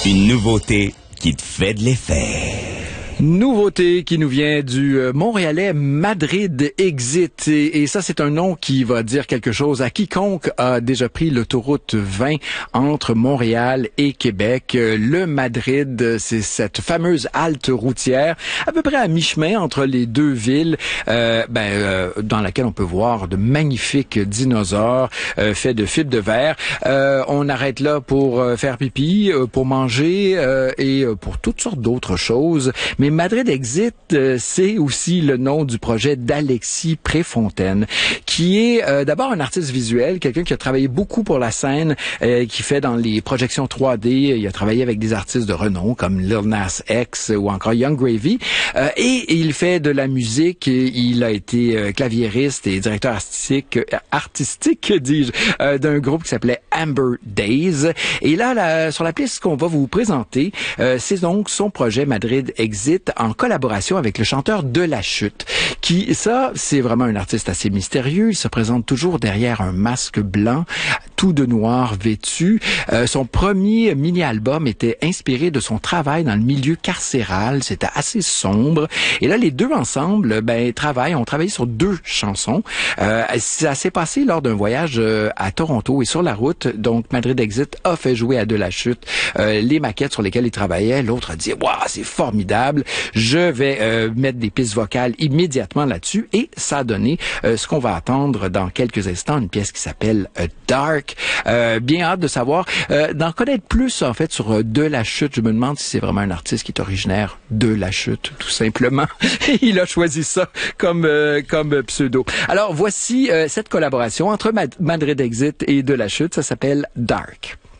Une nouveauté qui te fait de l'effet. Nouveauté qui nous vient du Montréalais Madrid Exit. Et ça, c'est un nom qui va dire quelque chose à quiconque a déjà pris l'autoroute 20 entre Montréal et Québec. Le Madrid, c'est cette fameuse halte routière, à peu près à mi-chemin entre les deux villes, dans laquelle on peut voir de magnifiques dinosaures faits de fibres de verre. On arrête là pour faire pipi, pour manger et pour toutes sortes d'autres choses. Mais Madrid Exit, c'est aussi le nom du projet d'Alexis Préfontaine, qui est d'abord un artiste visuel, quelqu'un qui a travaillé beaucoup pour la scène, qui fait dans les projections 3D. Il a travaillé avec des artistes de renom comme Lil Nas X ou encore Young Gravy. Et il fait de la musique. Il a été claviériste et directeur artistique, dis-je, d'un groupe qui s'appelait Amber Days. Et là, sur la piste qu'on va vous présenter, c'est donc son projet Madrid Exit en collaboration avec le chanteur De La Chute, qui, ça, c'est vraiment un artiste assez mystérieux. Il se présente toujours derrière un masque blanc, tout de noir vêtu. Son premier mini-album était inspiré de son travail dans le milieu carcéral. C'était assez sombre. Et là, les deux ensemble, ont travaillé sur 2 chansons. Ça s'est passé lors d'un voyage à Toronto et sur la route. Donc, Madrid Exit a fait jouer à De La Chute les maquettes sur lesquelles il travaillait. L'autre a dit « Waouh, c'est formidable! Je vais mettre des pistes vocales immédiatement là-dessus. » Et ça a donné ce qu'on va attendre dans quelques instants, une pièce qui s'appelle Dark. Bien hâte de savoir, d'en connaître plus en fait sur De La Chute. Je me demande si c'est vraiment un artiste qui est originaire de La Chute, tout simplement. Il a choisi ça comme pseudo. Alors voici cette collaboration entre Madrid Exit et De La Chute. Ça s'appelle Dark.